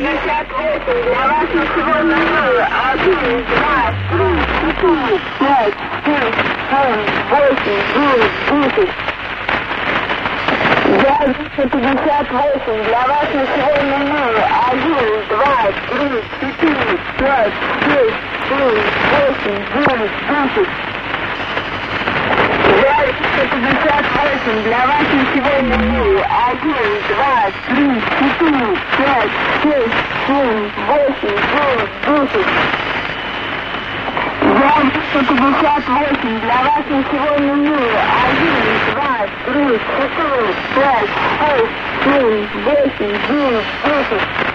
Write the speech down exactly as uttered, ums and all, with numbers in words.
пятьдесят восемь. Для вас на сегодня было один, два, три, четыре, пять, шесть, семь, восемь, девять, десять. Я двести пятьдесят восемь. Для вас на сегодня было один, два, три, четыре, пять, шесть, семь, восемь, девять, десять. Я двести пятьдесят восемь. Для вас на сегодня было один, два, три, четыре, пять, шесть, семь, восемь, девять, десять. Я двести пятьдесят восемь. Для вас на сегодня было один, два, три, четыре, пять, шесть, семь, восемь, девять, десять.